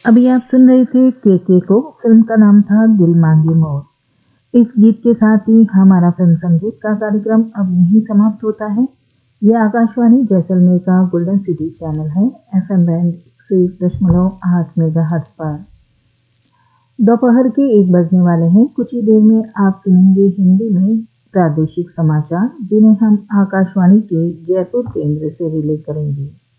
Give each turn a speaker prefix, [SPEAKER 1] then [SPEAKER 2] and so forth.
[SPEAKER 1] अभी आप सुन रहे थे के को। फिल्म का नाम था दिल मांगे मोर। इस गीत के साथ ही हमारा फिल्म संगीत का कार्यक्रम अब यहीं समाप्त होता है। ये आकाशवाणी जैसलमेर का गोल्डन सिटी चैनल है। एफएम बैंड 101.8 मेगाहर्ट्ज पर। दोपहर के 1 बजने वाले हैं। कुछ ही देर में आप सुनेंगे हिंदी में प्रादेशिक समाचार, जिन्हें हम आकाशवाणी के जयपुर केंद्र से रिले करेंगे।